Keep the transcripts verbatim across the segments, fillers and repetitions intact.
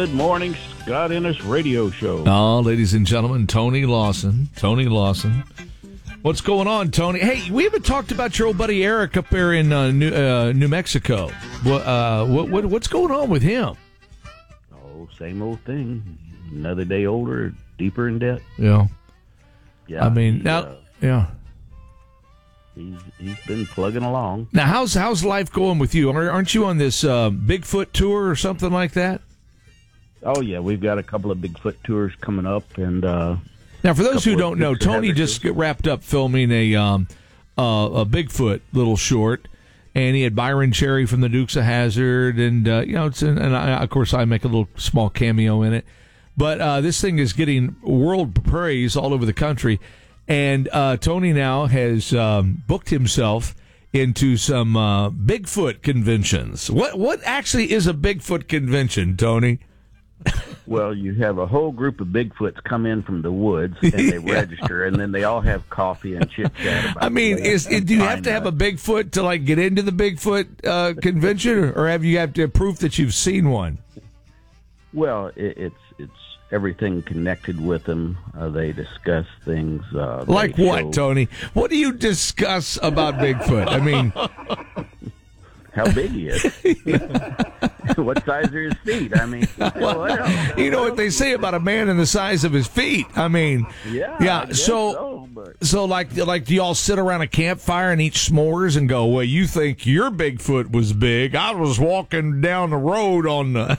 Good morning, Scott Ennis Radio Show. Oh, ladies and gentlemen, Tony Lawson. Tony Lawson. What's going on, Tony? Hey, we haven't talked about your old buddy Eric up there in uh, New, uh, New Mexico. What, uh, what, what, what's going on with him? Oh, same old thing. Another day older, deeper in debt. Yeah. Yeah. I mean, he, now, uh, yeah. He's he's been plugging along. Now, how's how's life going with you? Aren't you on this uh, Bigfoot tour or something like that? Oh yeah, we've got a couple of Bigfoot tours coming up, and uh, now for those who don't know, Dukes of Tony Hazzard just tours. wrapped up filming a um, uh, a Bigfoot little short, and he had Byron Cherry from the Dukes of Hazzard, and uh, you know, it's an, and I, of course I make a little small cameo in it, but uh, this thing is getting world praise all over the country. And uh, Tony now has um, booked himself into some uh, Bigfoot conventions. What what actually is a Bigfoot convention, Tony? Well, you have a whole group of Bigfoots come in from the woods, and they Yeah. register, and then they all have coffee and chit chat about. I mean, the is land do you and have to have a find Bigfoot to like get into the Bigfoot uh, convention, or have you have to have proof that you've seen one? out. Well, it, it's it's everything connected with them. Uh, they discuss things uh, they Like what, show Tony? What do you discuss about Bigfoot? I mean, how big he is. What size are his feet? I mean, what else? you know what they say about a man and the size of his feet. I mean, Yeah, yeah. I guess So, so, but so like, like, do y'all sit around a campfire and eat s'mores and go, "Well, you think your Bigfoot was big? I was walking down the road on the."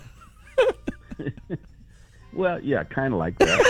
well, yeah, kind of like that.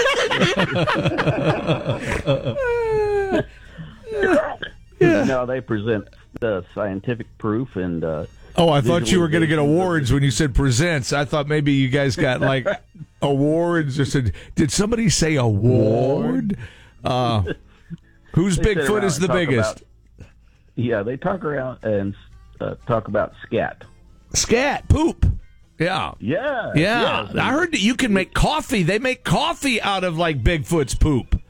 No, they present the scientific proof and. Uh, Oh, I thought you were going to get visualizations of awards when you said presents. I thought maybe you guys got like awards. Or said, did somebody say award? Uh, whose They sit Bigfoot around is and the talk biggest? about- yeah, they talk around and uh, talk about scat. Scat poop. Yeah. Yeah, Yeah, yeah. I heard that you can make coffee. They make coffee out of like Bigfoot's poop.